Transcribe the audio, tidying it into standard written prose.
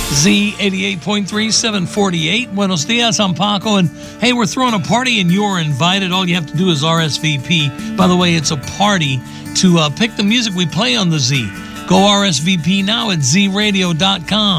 Z88.3, 748. Buenos dias, I'm Paco. And hey, we're throwing a party and you're invited. All you have to do is RSVP. By the way, it's a party to pick the music we play on the Z. Go RSVP now at zradio.com.